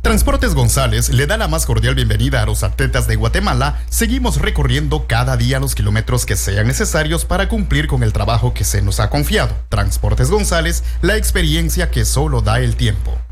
Transportes González le da la más cordial bienvenida a los atletas de Guatemala. Seguimos recorriendo cada día los kilómetros que sean necesarios para cumplir con el trabajo que se nos ha confiado. Transportes González, la experiencia que solo da el tiempo.